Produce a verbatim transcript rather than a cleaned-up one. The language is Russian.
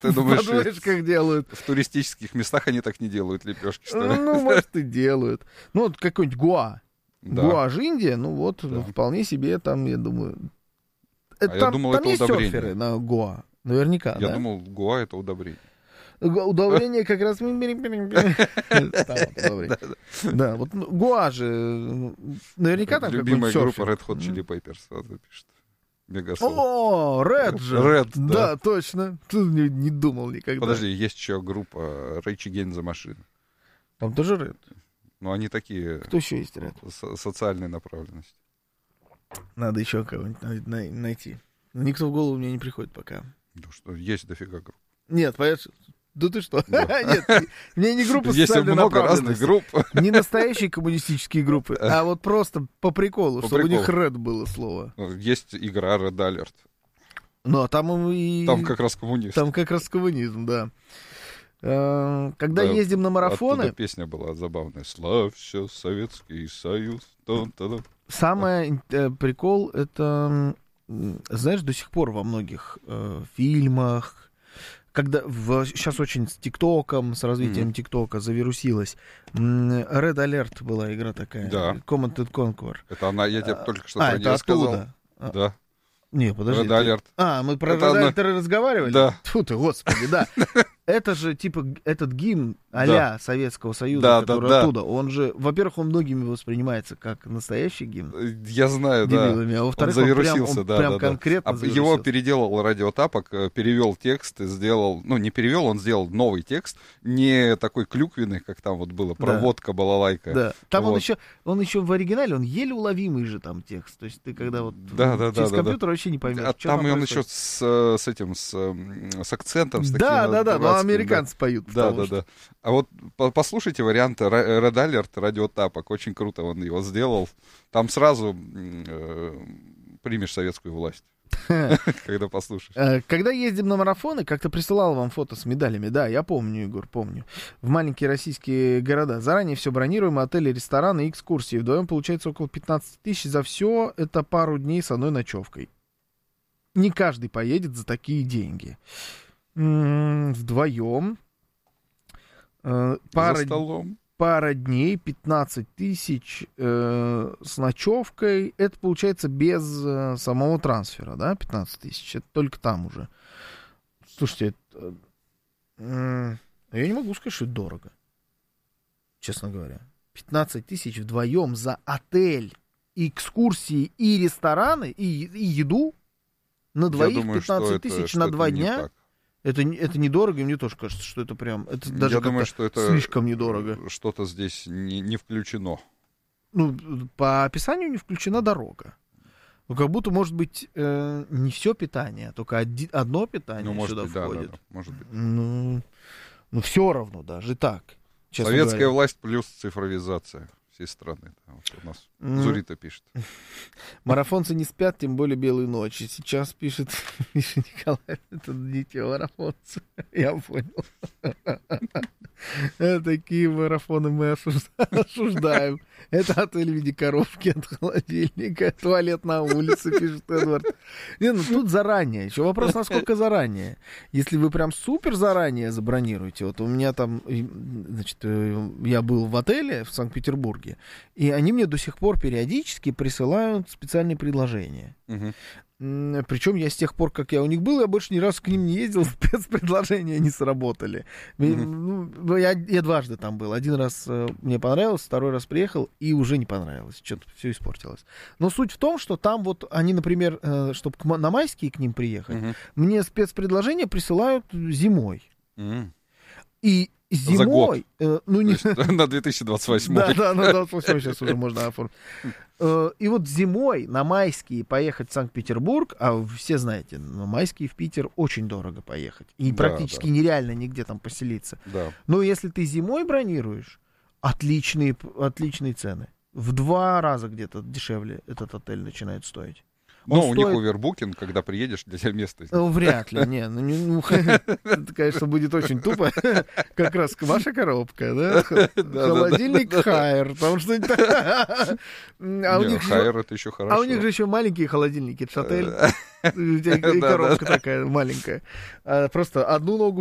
Ты думаешь, в подвышках делают. В туристических местах они так не делают лепешки, что ли? Ну, может, и делают. Ну, вот какой-нибудь Гоа. Да. Гоа же Индия, ну вот, Да. ну, вполне себе там, я думаю... Это, А там я думал, там это есть удобрение. серферы на Гоа? Наверняка, Я да? думал, Гоа — это удобрение. Г- Удобрение как раз... Там вот удобрение. Да, вот ну, Гоа же... ну, Наверняка там Любимая какой-нибудь группа серфер. Red Hot Chili Peppers, сразу пишет. Мегасол. О, Red же. Red, да. Да, точно. Тут не, не думал никогда. Подожди, есть еще группа Rage Against the Machine. Там тоже Red. Но они такие... Кто еще есть Red? со- социальной направленности. Надо еще кого-нибудь най- най- найти. Никто в голову мне не приходит пока. Ну что, есть дофига групп. Нет, понимаешь? Да ты что? Да. Нет, мне не группа Есть социальной много разных направленности. групп. Не настоящие коммунистические группы, а вот просто по приколу, По чтобы у них приколу. Red было слово. Есть игра Red Alert. Ну, а там и... Там как раз коммунист. Там как раз коммунизм, да. Э, Когда Да, ездим на марафоны, Оттуда песня была забавная. Славься, Советский Союз. Тун-тун-тун. самый э, прикол, это, м, знаешь, до сих пор во многих э, фильмах, когда в, сейчас очень с ТикТоком, с развитием Мгм. ТикТока завирусилось, м, Red Alert была игра такая, Да. Command and Conquer. Это она, я тебе только что А, про это нее сказал. оттуда. А, Да. Не, подожди. Red ты- Alert. А, мы про Это Red она- Alert разговаривали? Да. Тьфу ты, господи, да. Это же, типа, г- этот гимн а-ля Советского Союза, Да, да, который да. оттуда, он же, во-первых, он многими воспринимается как настоящий гимн. Я знаю, да. Дебилами, а Он во-вторых, он, прям, завирусился, он да, прям да, да. конкретно А его завирусился. переделал радиотапок, э, перевел текст и сделал, ну, не перевел, он сделал новый текст, не такой клюквенный, как там вот было, Да. проводка, балалайка. Да. Там он Вот. еще, он еще в оригинале, он еле уловимый же там текст. То есть ты когда вот Да, да, через да, да, компьютер вообще не поймешь. А что там и он происходит. еще с, э, с этим, с, м, с акцентом, с Да, таким да, да, но дурацким, американцы поют. Да, потому да, что- да. А вот по- послушайте варианты Ра- Red Alert, радиотапок. Очень круто он его сделал. Там сразу м, э, примешь советскую власть, когда послушаешь. Э, Когда ездим на марафоны, как-то присылал вам фото с медалями. Да, я помню, Егор, помню. В маленькие российские города. Заранее все бронируем, отели, рестораны, экскурсии. Вдвоем получается около пятнадцать тысяч за все. Это пару дней с одной ночевкой. Не каждый поедет за такие деньги. М, Вдвоем. Э, За Пара, столом. пара дней, пятнадцать тысяч э, с ночевкой. Это получается без э, самого трансфера, да, пятнадцать тысяч. Это только там уже. Слушайте, это, э, я не могу сказать, что это дорого. Честно говоря. пятнадцать тысяч вдвоем за отель, экскурсии и рестораны, и, и еду на Я двоих думаю, что пятнадцать это- тысяч что на это два не дня. так. Это, не- это недорого, и мне тоже кажется, что это прям... Это даже Я думаю, как-то что это слишком недорого. что-то здесь не, не включено. Ну, по описанию не включена дорога. Ну, как будто, может быть, э, не все питание, а только оди- одно питание Ну, может сюда быть, да, да, входит. да, может быть. Ну, ну, все равно даже так. честно Советская говоря. власть плюс цифровизация всей страны. Да, вот у нас Ну, Зурита пишет. Марафонцы не спят, тем более белые ночи. Сейчас пишет Миша Николаев, это не те марафонцы. Я понял. Э, Такие марафоны мы осуж- осуждаем. Это отель в виде коробки от холодильника, туалет на улице, пишет Эдвард. Не, ну тут заранее. Еще вопрос, насколько заранее. Если вы прям супер заранее забронируете. Вот у меня там, и, значит, э, я был в отеле в Санкт-Петербурге, и они мне до сих пор периодически присылают специальные предложения. Мгм. Причем я с тех пор, как я у них был, я больше ни разу к ним не ездил, спецпредложения не сработали. Ми- ну, я, я дважды там был. Один раз э, мне понравилось, второй раз приехал, и уже не понравилось. Что-то все испортилось. Но суть в том, что там вот они, например, чтобы на майские к ним приехать, Мгм. мне спецпредложения присылают зимой. М. И За год. зимой... э, ну, То не, есть на две тысячи двадцать восьмой. да, да, ну, да, вот сейчас уже можно оформить. Э, И вот зимой на майские поехать в Санкт-Петербург, а вы все знаете, на майские в Питер очень дорого поехать. И Да, практически да. нереально нигде там поселиться. Да. Но если ты зимой бронируешь, отличные, п- отличные цены. В два раза где-то дешевле этот отель начинает стоить. Он Но у них стоит- овербукинг, когда приедешь, для тебя место. Ну, вряд ли, не, ну, не, ну, это, конечно, будет очень тупо. Как раз ваша коробка, да? Холодильник Хайер, там что-нибудь. А у Не, них же- Хайер это еще а хорошо. у них же еще маленькие холодильники, это ж отель. И коробка такая маленькая. Просто одну ногу